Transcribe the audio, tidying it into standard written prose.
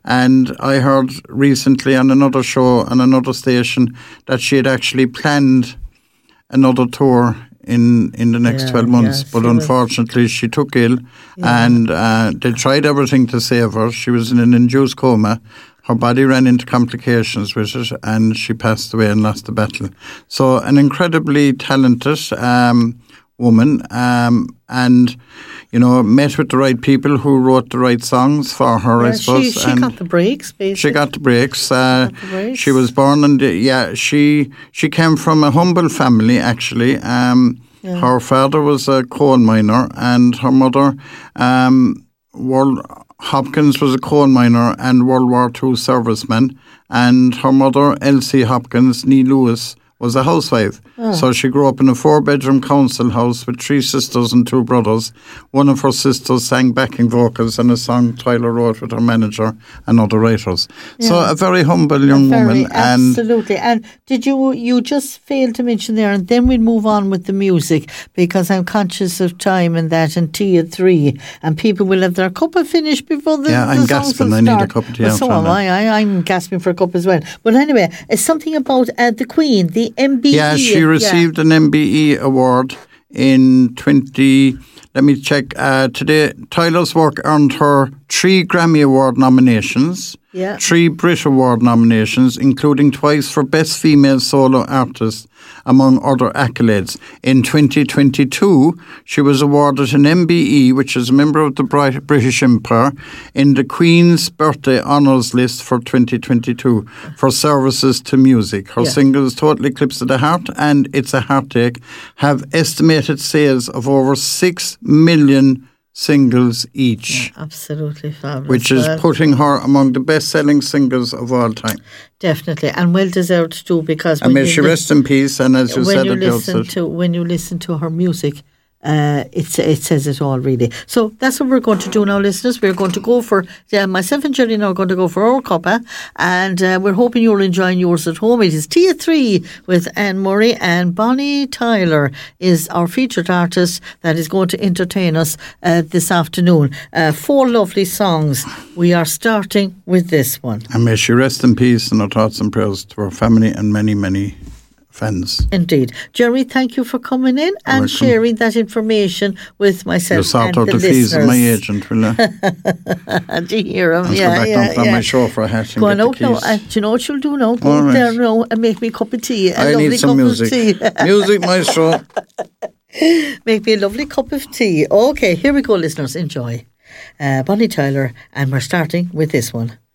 And I heard recently on another show on another station that she had actually planned another tour in the next 12 months. But unfortunately, she took ill and they tried everything to save her. She was in an induced coma. Her body ran into complications with it and she passed away and lost the battle. So an incredibly talented woman and, met with the right people who wrote the right songs for her, I suppose. She got the breaks, basically. She got the breaks. She was born she came from a humble family, actually. Her father was a coal miner and her mother, Hopkins was a coal miner and World War II serviceman, and her mother, Elsie Hopkins, nee Lewis, was a housewife. So she grew up in a 4-bedroom council house with 3 sisters and 2 brothers. One of her sisters sang backing vocals in a song Tyler wrote with her manager and other writers. So a very humble young woman. Absolutely. And did you just failed to mention there, and then we'll move on with the music, because I'm conscious of time and that, and tea at 3, and people will have their cup finished before the I'm gasping. I need a cup of tea. So am I. I'm gasping for a cup as well. But anyway, it's something about the Queen, the MBE. Yeah, she received an MBE award in let me check, today. Tyler's work earned her 3 Grammy Award nominations, 3 Brit Award nominations, including twice for Best Female Solo Artist, among other accolades. In 2022, she was awarded an MBE, which is a member of the British Empire, in the Queen's Birthday Honours List for 2022 for services to music. Her singles Total Eclipse of the Heart and It's a Heartache have estimated sales of over 6 million singles each. Absolutely fabulous. Which is putting her among the best-selling singers of all time. Definitely, and well deserved too, because and may she rest in peace. And as you said, when you listen to her music, it says it all, really. So that's what we're going to do now, listeners. We're going to go for myself and Jerry now are going to go for our cuppa, and we're hoping you're enjoying yours at home. It is Tea at 3 with Anne Murray, and Bonnie Tyler is our featured artist that is going to entertain us this afternoon. 4 lovely songs. We are starting with this one. And may she rest in peace, and our thoughts and prayers to her family and many, many fans. Indeed. Jerry, thank you for coming in and sharing that information with myself. You'll sort out the fees of my agent, will you? Do you hear him? I'll go back down from my chauffeur hat and go get out the keys. now. Do you know what you'll do now? Go out there now and make me a cup of tea. I need some music. Music, maestro. Make me a lovely cup of tea. Okay, here we go, listeners. Enjoy. Bonnie Tyler, and we're starting with this one.